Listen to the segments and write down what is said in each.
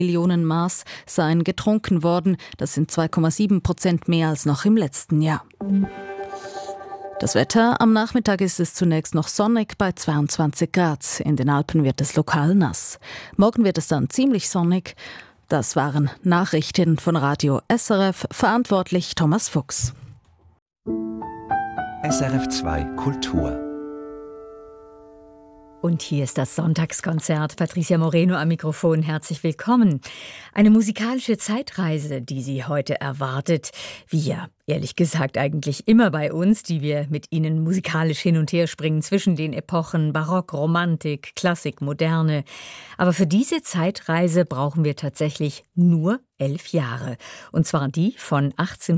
Millionen Maß seien getrunken worden. Das sind 2,7% mehr als noch im letzten Jahr. Das Wetter: Am Nachmittag ist es zunächst noch sonnig bei 22 Grad. In den Alpen wird es lokal nass. Morgen wird es dann ziemlich sonnig. Das waren Nachrichten von Radio SRF. Verantwortlich Thomas Fuchs. SRF 2 Kultur. Und hier ist das Sonntagskonzert. Patricia Moreno am Mikrofon. Herzlich willkommen. Eine musikalische Zeitreise, die Sie heute erwartet. Wie ja, ehrlich gesagt, eigentlich immer bei uns, die wir mit Ihnen musikalisch hin und her springen zwischen den Epochen Barock, Romantik, Klassik, Moderne. Aber für diese Zeitreise brauchen wir tatsächlich nur 11 Jahre. Und zwar die von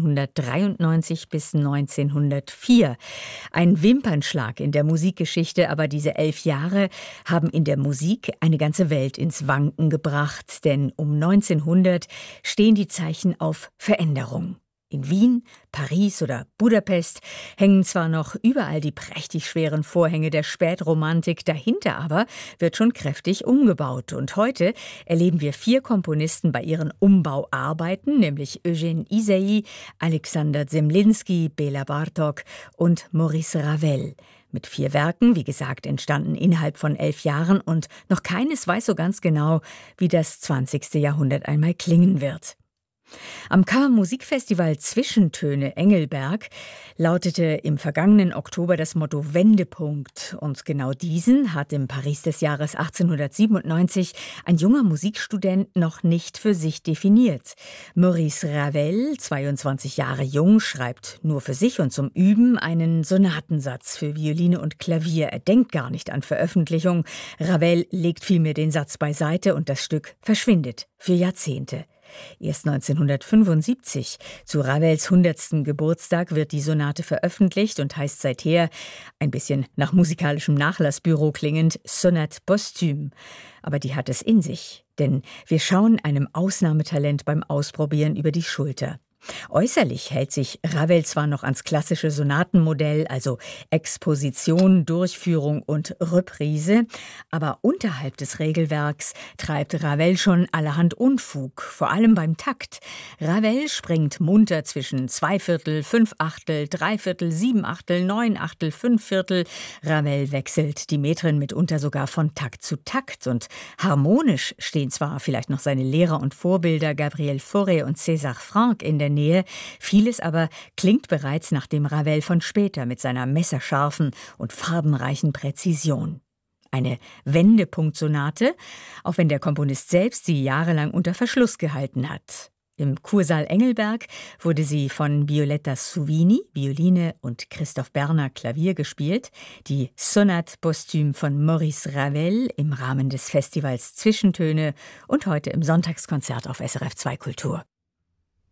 1893 bis 1904. Ein Wimpernschlag in der Musikgeschichte, aber diese 11 Jahre haben in der Musik eine ganze Welt ins Wanken gebracht. Denn um 1900 stehen die Zeichen auf Veränderung. In Wien, Paris oder Budapest hängen zwar noch überall die prächtig schweren Vorhänge der Spätromantik, dahinter aber wird schon kräftig umgebaut. Und heute erleben wir 4 Komponisten bei ihren Umbauarbeiten, nämlich Eugène Ysaÿe, Alexander Zemlinsky, Béla Bartók und Maurice Ravel. Mit 4 Werken, wie gesagt, entstanden innerhalb von 11 Jahren und noch keines weiß so ganz genau, wie das 20. Jahrhundert einmal klingen wird. Am Kammermusikfestival Zwischentöne Engelberg lautete im vergangenen Oktober das Motto Wendepunkt. Und genau diesen hat im Paris des Jahres 1897 ein junger Musikstudent noch nicht für sich definiert. Maurice Ravel, 22 Jahre jung, schreibt nur für sich und zum Üben einen Sonatensatz für Violine und Klavier. Er denkt gar nicht an Veröffentlichung. Ravel legt vielmehr den Satz beiseite und das Stück verschwindet für Jahrzehnte. Erst 1975, zu Ravels 100. Geburtstag, wird die Sonate veröffentlicht und heißt seither, ein bisschen nach musikalischem Nachlassbüro klingend, Sonate posthume. Aber die hat es in sich, denn wir schauen einem Ausnahmetalent beim Ausprobieren über die Schulter. Äußerlich hält sich Ravel zwar noch ans klassische Sonatenmodell, also Exposition, Durchführung und Reprise, aber unterhalb des Regelwerks treibt Ravel schon allerhand Unfug, vor allem beim Takt. Ravel springt munter zwischen 2/4, 5/8, 3/4, 7/8, 9/8, 5/4. Ravel wechselt die Metren mitunter sogar von Takt zu Takt und harmonisch stehen zwar vielleicht noch seine Lehrer und Vorbilder Gabriel Fauré und César Franck in der Nähe. Vieles aber klingt bereits nach dem Ravel von später mit seiner messerscharfen und farbenreichen Präzision. Eine Wendepunktsonate, auch wenn der Komponist selbst sie jahrelang unter Verschluss gehalten hat. Im Kursaal Engelberg wurde sie von Violetta Suvini, Violine, und Christoph Berner, Klavier, gespielt. Die Sonate posthume von Maurice Ravel im Rahmen des Festivals Zwischentöne und heute im Sonntagskonzert auf SRF 2 Kultur.